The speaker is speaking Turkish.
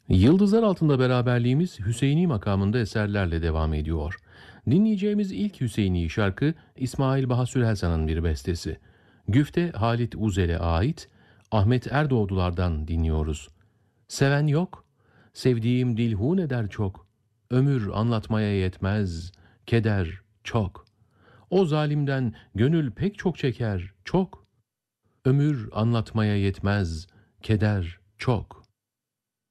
Yıldızlar altında beraberliğimiz Hüseyini makamında eserlerle devam ediyor. Dinleyeceğimiz ilk Hüseyini şarkı İsmail Baha Sürelsan'ın bir bestesi. Güfte Halit Uzel'e ait Ahmet Erdoğdular'dan dinliyoruz. Seven yok, sevdiğim dilhun eder çok. Ömür anlatmaya yetmez, keder çok. O zalimden gönül pek çok çeker, çok. Ömür anlatmaya yetmez, keder çok.